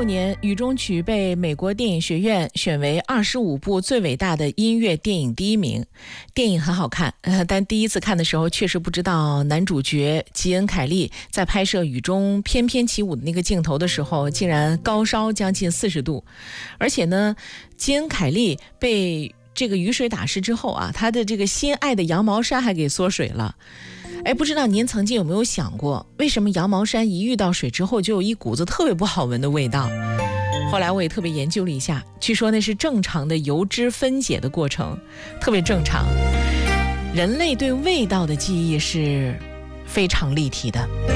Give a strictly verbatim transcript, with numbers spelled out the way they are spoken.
六年，雨中曲被美国电影学院选为二十五部最伟大的音乐电影第一名。电影很好看，呃、但第一次看的时候确实不知道男主角吉恩·凯利在拍摄雨中翩翩起舞的那个镜头的时候，竟然高烧将近四十度。而且呢，吉恩·凯利被这个雨水打湿之后啊，他的这个心爱的羊毛衫还给缩水了。哎，不知道您曾经有没有想过，为什么羊毛衫一遇到水之后就有一股子特别不好闻的味道？后来我也特别研究了一下，据说那是正常的油脂分解的过程，特别正常。人类对味道的记忆是非常立体的。